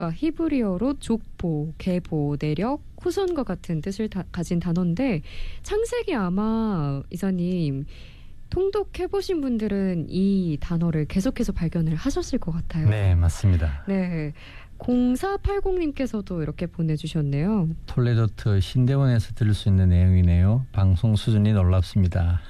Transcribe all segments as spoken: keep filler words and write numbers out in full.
히브리어로 족보, 계보, 내력, 후손과 같은 뜻을 다, 가진 단어인데 창세기 아마 이사님 통독해보신 분들은 이 단어를 계속해서 발견을 하셨을 것 같아요. 네, 맞습니다. 네, 공사팔공님께서도 이렇게 보내주셨네요. 톨레도트 신대원에서 들을 수 있는 내용이네요. 방송 수준이 놀랍습니다.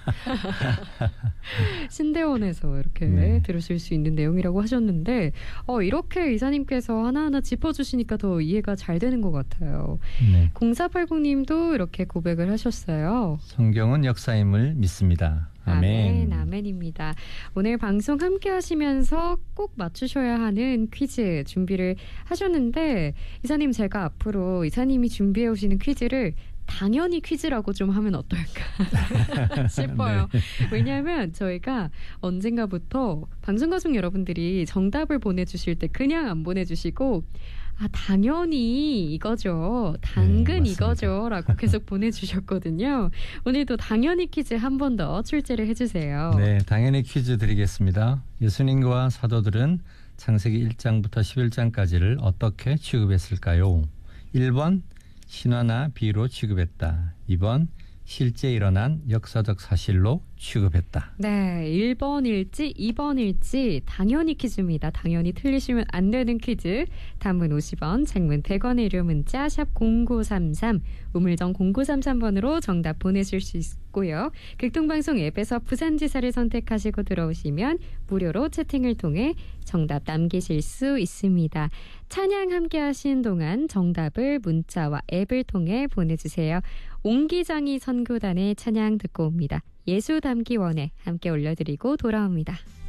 신대원에서 이렇게 네. 들으실 수 있는 내용이라고 하셨는데 어, 이렇게 이사님께서 하나하나 짚어주시니까 더 이해가 잘 되는 것 같아요. 네. 공사팔공님도 이렇게 고백을 하셨어요. 성경은 역사임을 믿습니다. 아멘. 아멘, 아멘입니다. 오늘 방송 함께 하시면서 꼭 맞추셔야 하는 퀴즈 준비를 하셨는데 이사님 제가 앞으로 이사님이 준비해 오시는 퀴즈를 당연히 퀴즈라고 좀 하면 어떨까 싶어요. 네. 왜냐하면 저희가 언젠가부터 방송가족 여러분들이 정답을 보내주실 때 그냥 안 보내주시고 아 당연히 이거죠. 당근 네, 이거죠. 라고 계속 보내주셨거든요. 오늘도 당연히 퀴즈 한 번 더 출제를 해주세요. 네, 당연히 퀴즈 드리겠습니다. 예수님과 사도들은 창세기 일 장부터 십일 장까지를 어떻게 취급했을까요? 일 번 신화나 비유로 취급했다. 이 번 실제 일어난 역사적 사실로 취급했다. 네, 일 번일지 이 번일지 당연히 퀴즈입니다. 당연히 틀리시면 안 되는 퀴즈. 단문 오십 원, 장문 백 원의 유료 문자 샵 공구삼삼, 우물정 공구삼삼 번으로 정답 보내실 수 있고요. 극동방송 앱에서 부산지사를 선택하시고 들어오시면 무료로 채팅을 통해 정답 남기실 수 있습니다. 찬양 함께 하신 동안 정답을 문자와 앱을 통해 보내주세요. 옹기장이 선교단의 찬양 듣고 옵니다. 예수 담기 원에 함께 올려드리고 돌아옵니다.